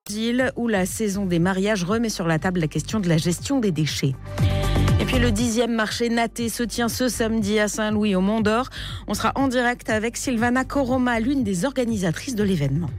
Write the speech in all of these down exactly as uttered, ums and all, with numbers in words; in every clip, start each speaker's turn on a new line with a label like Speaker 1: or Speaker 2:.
Speaker 1: îles où la saison des mariages remet sur la table la question de la gestion des déchets. Et puis le dixième marché Naté se tient ce samedi à Saint-Louis au Mont-d'Or. On sera en direct avec Sylvana Koroma, l'une des organisatrices de l'événement.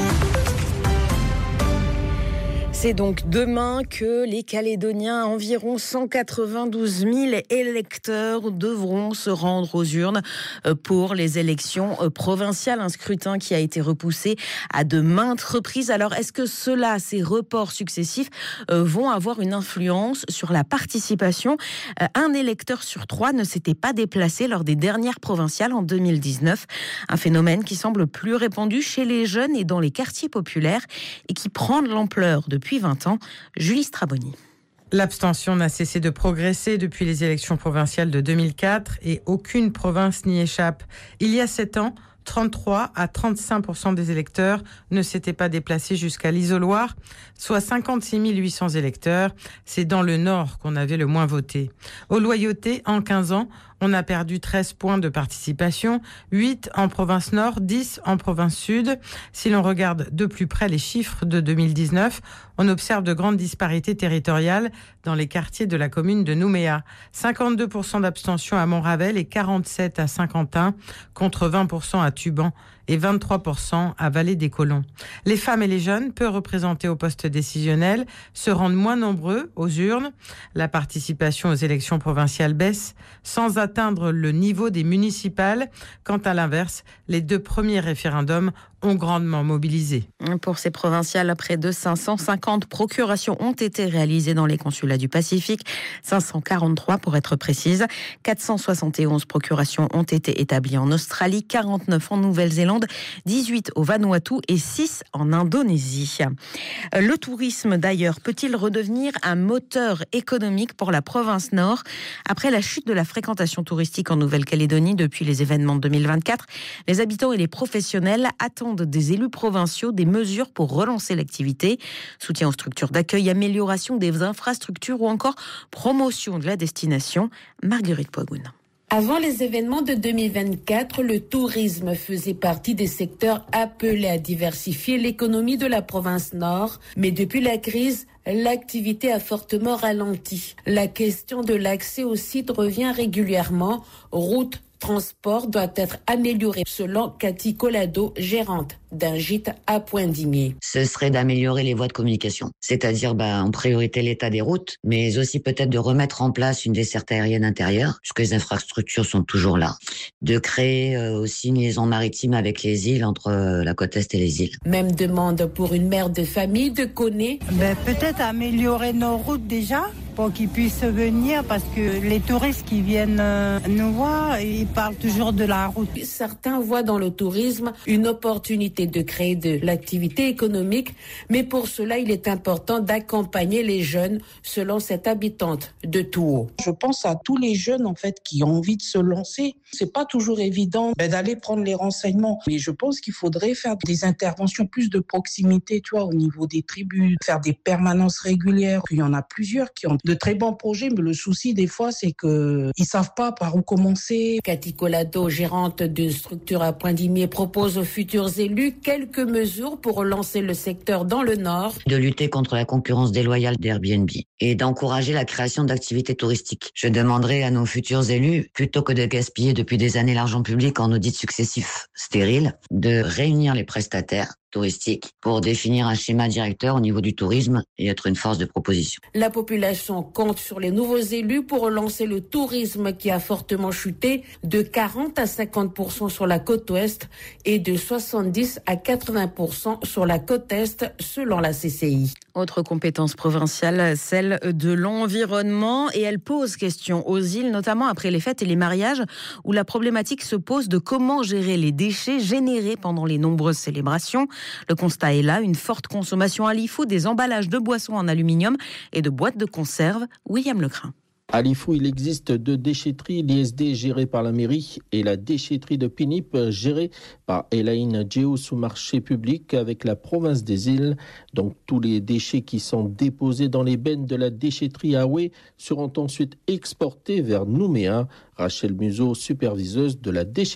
Speaker 1: C'est donc demain que les Calédoniens, environ cent quatre-vingt-douze mille électeurs, devront se rendre aux urnes pour les élections provinciales. Un scrutin qui a été repoussé à de maintes reprises. Alors, est-ce que cela, ces reports successifs, vont avoir une influence sur la participation ? Un électeur sur trois ne s'était pas déplacé lors des dernières provinciales en deux mille dix-neuf. Un phénomène qui semble plus répandu chez les jeunes et dans les quartiers populaires et qui prend de l'ampleur depuis vingt ans. Julie Straboni.
Speaker 2: L'abstention n'a cessé de progresser depuis les élections provinciales de deux mille quatre et aucune province n'y échappe. Il y a sept ans, trente-trois à trente-cinq pour cent des électeurs ne s'étaient pas déplacés jusqu'à l'isoloir, soit cinquante-six mille huit cents électeurs. C'est dans le Nord qu'on avait le moins voté. Aux loyautés, en quinze ans, on a perdu treize points de participation, huit en province Nord, dix en province Sud. Si l'on regarde de plus près les chiffres de deux mille dix-neuf, on observe de grandes disparités territoriales dans les quartiers de la commune de Nouméa. cinquante-deux pour cent d'abstention à Montravel et quarante-sept à Saint-Quentin, contre vingt pour cent à Tuban et vingt-trois pour cent à Vallée des Colons. Les femmes et les jeunes, peu représentés au poste décisionnel, se rendent moins nombreux aux urnes. La participation aux élections provinciales baisse, sans atteindre le niveau des municipales. Quant à l'inverse, les deux premiers référendums ont grandement mobilisé.
Speaker 1: Pour ces provinciales, près de cinq cent cinquante procurations ont été réalisées dans les consulats du Pacifique, cinq cent quarante-trois pour être précise. quatre cent soixante et onze procurations ont été établies en Australie, quarante-neuf en Nouvelle-Zélande, dix-huit au Vanuatu et six en Indonésie. Le tourisme, d'ailleurs, peut-il redevenir un moteur économique pour la province Nord ? Après la chute de la fréquentation touristique en Nouvelle-Calédonie depuis les événements de deux mille vingt-quatre, les habitants et les professionnels attendent des élus provinciaux des mesures pour relancer l'activité. Soutien aux structures d'accueil, amélioration des infrastructures ou encore promotion de la destination. Marguerite Poigoun.
Speaker 3: Avant les événements de deux mille vingt-quatre, le tourisme faisait partie des secteurs appelés à diversifier l'économie de la province Nord. Mais depuis la crise, l'activité a fortement ralenti. La question de l'accès au site revient régulièrement. Routes, transport doit être amélioré, selon Cathy Collado, gérante d'un gîte à Poindimier.
Speaker 4: Ce serait d'améliorer les voies de communication, c'est-à-dire bah, en priorité l'état des routes, mais aussi peut-être de remettre en place une desserte aérienne intérieure, puisque les infrastructures sont toujours là. De créer euh, aussi une liaison maritime avec les îles, entre euh, la côte Est et les îles.
Speaker 3: Même demande pour une mère de famille de Coné.
Speaker 5: Ben, peut-être améliorer nos routes déjà, pour qu'ils puissent venir, parce que les touristes qui viennent euh, nous voir, ils parlent toujours de la route.
Speaker 3: Certains voient dans le tourisme une opportunité de créer de l'activité économique, mais pour cela, il est important d'accompagner les jeunes, selon cette habitante de Touo.
Speaker 6: Je pense à tous les jeunes en fait qui ont envie de se lancer. C'est pas toujours évident ben, d'aller prendre les renseignements, mais je pense qu'il faudrait faire des interventions plus de proximité, tu vois, au niveau des tribus, faire des permanences régulières. Puis il y en a plusieurs qui ont de très bons projets, mais le souci des fois, c'est que ils savent pas par où commencer.
Speaker 3: Cathy Collado, gérante d'une structure à Poindimier, propose aux futurs élus quelques mesures pour relancer le secteur dans le Nord.
Speaker 4: De lutter contre la concurrence déloyale d'Airbnb et d'encourager la création d'activités touristiques. Je demanderai à nos futurs élus, plutôt que de gaspiller depuis des années l'argent public en audits successifs stériles, de réunir les prestataires touristique pour définir un schéma directeur au niveau du tourisme et être une force de proposition.
Speaker 3: La population compte sur les nouveaux élus pour relancer le tourisme qui a fortement chuté de quarante à cinquante pour cent sur la côte ouest et de soixante-dix à quatre-vingts pour cent sur la côte est selon la C C I.
Speaker 1: Autre compétence provinciale, celle de l'environnement, et elle pose question aux îles, notamment après les fêtes et les mariages, où la problématique se pose de comment gérer les déchets générés pendant les nombreuses célébrations. Le constat est là, une forte consommation à Lifou des emballages de boissons en aluminium et de boîtes de conserve. William Lecrin.
Speaker 7: À Lifou, il existe deux déchetteries, l'I S D gérée par la mairie et la déchetterie de Pinip gérée par Elaine Géo sous marché public avec la province des îles. Donc tous les déchets qui sont déposés dans les bennes de la déchetterie Aoué seront ensuite exportés vers Nouméa. Rachel Museau, superviseuse de la déchetterie.